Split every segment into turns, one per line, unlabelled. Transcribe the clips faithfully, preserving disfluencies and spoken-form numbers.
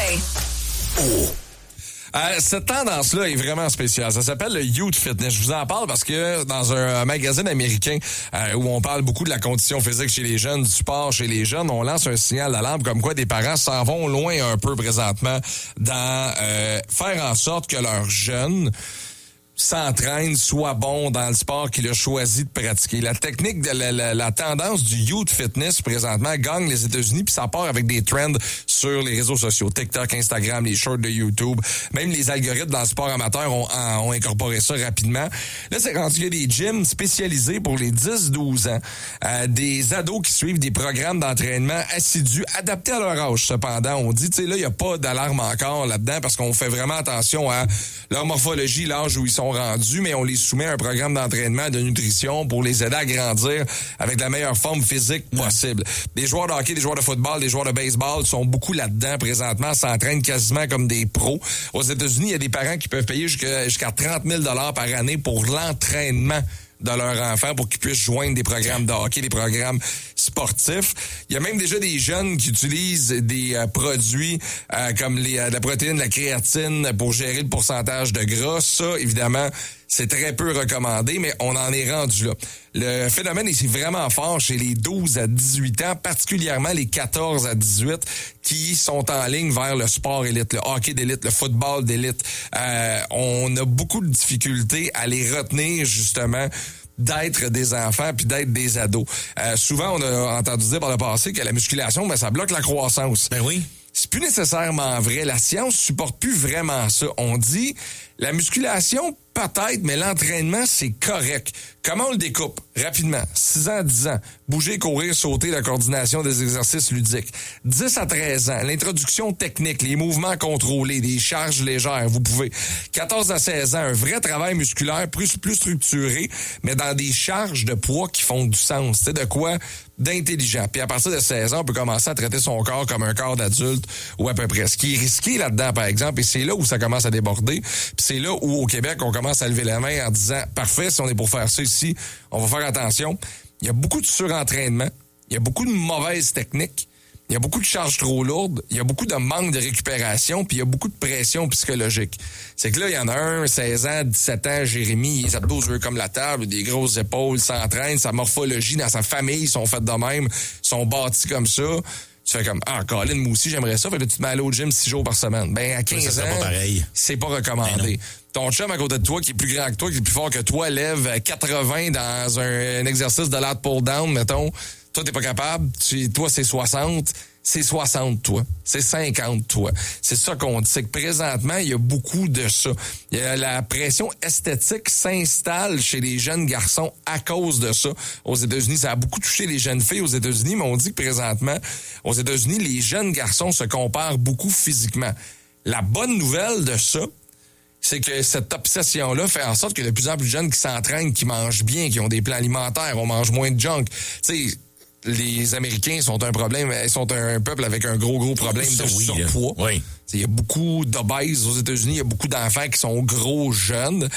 Matin.
Oh. Euh, cette tendance-là est vraiment spéciale. Ça s'appelle le Youth Fitness. Je vous en parle parce que dans un magazine américain euh, où on parle beaucoup de la condition physique chez les jeunes, du sport chez les jeunes, on lance un signal d'alarme comme quoi des parents s'en vont loin un peu présentement dans euh, faire en sorte que leurs jeunes s'entraîne, soit bon dans le sport qu'il a choisi de pratiquer. La technique, de la, la, la tendance du youth fitness présentement gagne les États-Unis, puis ça part avec des trends sur les réseaux sociaux, TikTok, Instagram, les shorts de YouTube. Même les algorithmes dans le sport amateur ont, ont incorporé ça rapidement. Là, c'est rendu qu'il y a des gyms spécialisés pour les dix douze ans, euh, des ados qui suivent des programmes d'entraînement assidus, adaptés à leur âge. Cependant, on dit, tu sais, là, il n'y a pas d'alarme encore là-dedans parce qu'on fait vraiment attention à leur morphologie, l'âge où ils sont rendus, mais on les soumet à un programme d'entraînement, de nutrition pour les aider à grandir avec la meilleure forme physique possible. Des joueurs de hockey, des joueurs de football, des joueurs de baseball sont beaucoup là-dedans présentement, s'entraînent quasiment comme des pros. Aux États-Unis, il y a des parents qui peuvent payer jusqu'à, jusqu'à trente mille dollars par année pour l'entraînement de leur enfant pour qu'ils puissent joindre des programmes de hockey, des programmes sportifs. Il y a même déjà des jeunes qui utilisent des euh, produits euh, comme les, euh, la protéine, la créatine pour gérer le pourcentage de gras. Ça, évidemment, c'est très peu recommandé, mais on en est rendu là. Le phénomène est vraiment fort chez les douze à dix-huit ans, particulièrement les quatorze à dix-huit, qui sont en ligne vers le sport élite, le hockey d'élite, le football d'élite. Euh, on a beaucoup de difficultés à les retenir, justement, d'être des enfants puis d'être des ados. Euh, souvent, on a entendu dire par le passé que la musculation, ben, ça bloque la croissance.
Ben oui.
C'est plus nécessairement vrai. La science supporte plus vraiment ça. On dit, la musculation, peut-être, mais l'entraînement, c'est correct. Comment on le découpe? Rapidement. six ans à dix ans. Bouger, courir, sauter, la coordination des exercices ludiques. dix à treize ans. L'introduction technique, les mouvements contrôlés, des charges légères. Vous pouvez. quatorze à seize ans. Un vrai travail musculaire plus, plus structuré, mais dans des charges de poids qui font du sens. C'est de quoi? D'intelligent. Puis à partir de seize ans, on peut commencer à traiter son corps comme un corps d'adulte ou à peu près. Ce qui est risqué là-dedans, par exemple, et c'est là où ça commence à déborder. Puis c'est là où, au Québec, on commence à lever la main en disant, parfait, si on est pour faire ça ici, on va faire attention. Il y a beaucoup de surentraînement. Il y a beaucoup de mauvaises techniques. Il y a beaucoup de charges trop lourdes. Il y a beaucoup de manque de récupération. Puis il y a beaucoup de pression psychologique. C'est que là, il y en a un, seize ans, dix-sept ans, Jérémy, les abdos eux comme la table, des grosses épaules, s'entraîne, sa morphologie dans sa famille sont faites de même, sont bâtis comme ça. Tu fais comme, ah, Colin, moi aussi, j'aimerais ça. Fait que là, tu te mets à aller au gym six jours par semaine. Ben, à quinze
ça,
ans,
pas pareil.
c'est pas recommandé. Ton chum à côté de toi, qui est plus grand que toi, qui est plus fort que toi, lève quatre-vingts dans un, un exercice de lat pull down, mettons. Toi, t'es pas capable. Tu, toi, c'est soixante. C'est soixante, toi. C'est cinquante, toi. C'est ça qu'on dit. C'est que présentement, il y a beaucoup de ça. Il y a la pression esthétique s'installe chez les jeunes garçons à cause de ça. Aux États-Unis, ça a beaucoup touché les jeunes filles aux États-Unis, mais on dit que présentement, aux États-Unis, les jeunes garçons se comparent beaucoup physiquement. La bonne nouvelle de ça, c'est que cette obsession-là fait en sorte que de plus en plus de jeunes qui s'entraînent, qui mangent bien, qui ont des plans alimentaires, on mange moins de junk. Tu sais, les Américains sont un problème, ils sont un peuple avec un gros, gros problème
ça,
de
oui,
surpoids.
Oui.
Il y a beaucoup d'obèses aux États-Unis, il y a beaucoup d'enfants qui sont gros jeunes.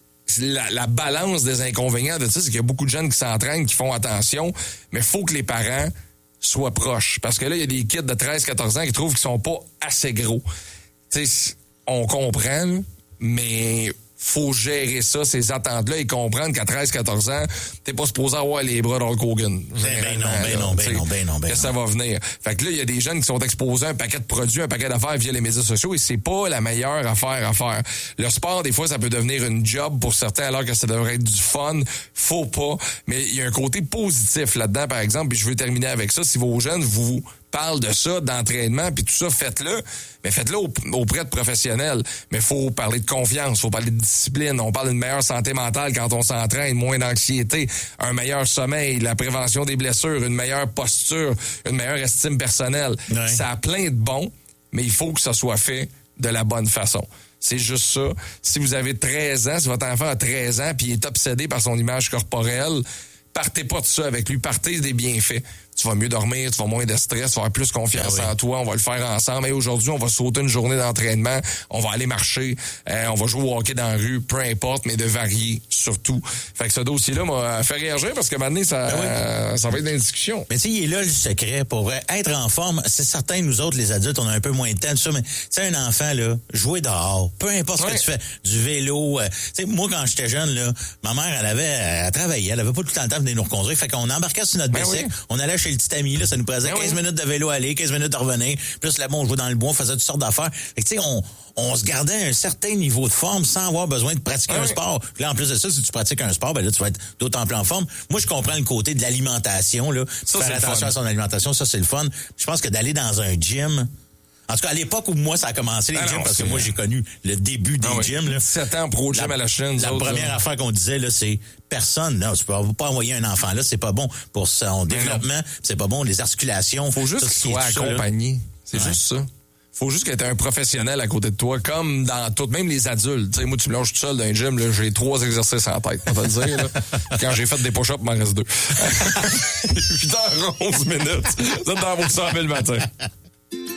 La, la balance des inconvénients de ça, c'est qu'il y a beaucoup de jeunes qui s'entraînent, qui font attention, mais il faut que les parents soient proches. Parce que là, il y a des kids de treize quatorze ans qui trouvent qu'ils sont pas assez gros. Tu sais, on comprend, là, mais faut gérer ça, ces attentes-là, et comprendre qu'à treize quatorze ans, t'es pas supposé avoir les bras d'Hulk Hogan.
Ben, ben non, ben non, ben non, ben non, ben
que
non.
ça va venir. Fait que là, il y a des jeunes qui sont exposés à un paquet de produits, un paquet d'affaires via les médias sociaux, et c'est pas la meilleure affaire à faire. Le sport, des fois, ça peut devenir une job pour certains, alors que ça devrait être du fun. Faut pas. Mais il y a un côté positif là-dedans, par exemple, puis je veux terminer avec ça. Si vos jeunes vous parlent de ça, d'entraînement, puis tout ça, faites-le. Mais faites-le auprès de professionnels. Mais faut parler de confiance, faut parler de discipline. On parle d'une meilleure santé mentale quand on s'entraîne, moins d'anxiété, un meilleur sommeil, la prévention des blessures, une meilleure posture, une meilleure estime personnelle.
Ouais.
Ça a plein de bons, mais il faut que ça soit fait de la bonne façon. C'est juste ça. Si vous avez treize ans, si votre enfant a treize ans puis il est obsédé par son image corporelle, partez pas de ça avec lui, partez des bienfaits. tu vas mieux dormir, tu vas moins de stress, tu vas avoir plus confiance
ben oui.
en toi, on va le faire ensemble. Et aujourd'hui, on va sauter une journée d'entraînement, on va aller marcher, euh, on va jouer au hockey dans la rue, peu importe, mais de varier surtout. Fait que ce dossier-là m'a fait réagir parce que maintenant, ça, ben oui. euh, ça va être dans une discussion.
Mais tu sais, il est là le secret pour être en forme. C'est certain, nous autres, les adultes, on a un peu moins de temps, tout ça, mais tu sais, un enfant, là, jouer dehors, peu importe
ouais.
ce que tu fais, du vélo. Euh, tu sais, moi, quand j'étais jeune, là, ma mère, elle avait, elle travaillait, elle avait pas tout le temps le temps de venir nous reconduire. Fait qu'on embarquait sur notre
ben
bicycle,
oui.
on allait chez le petit ami, là, ça nous prenait ben quinze oui. minutes de vélo aller, quinze minutes de revenir. Plus là-bas, on jouait dans le bois, on faisait toutes sortes d'affaires. Fait que tu sais, on, on se gardait un certain niveau de forme sans avoir besoin de pratiquer ben un oui. sport. Puis là, en plus de ça, si tu pratiques un sport, ben là, tu vas être d'autant plus en forme. Moi, je comprends le côté de l'alimentation, là.
Ça,
faire attention à son alimentation, ça, c'est le fun. Je pense que d'aller dans un gym, en tout cas, à l'époque où moi, ça a commencé les ah gyms, non, parce que moi, j'ai connu le début des ah oui. gyms. Là.
sept ans pro gym
la,
à la chaîne.
La
autres,
première
là.
affaire qu'on disait, là, c'est personne, non, tu peux pas envoyer un enfant là, c'est pas bon pour son Mais développement, non. c'est pas bon, les articulations.
Faut juste qu'il soit accompagné. C'est ouais. juste ça. Faut juste que tu aies un professionnel à côté de toi, comme dans tout, même les adultes. Tu sais, moi, tu me lâches tout seul dans un gym, là, j'ai trois exercices en tête, on va te dire. Là. Quand j'ai fait des push-ups, il m'en reste deux. huit heures onze minutes. Vous êtes dans vos cent mille le matin.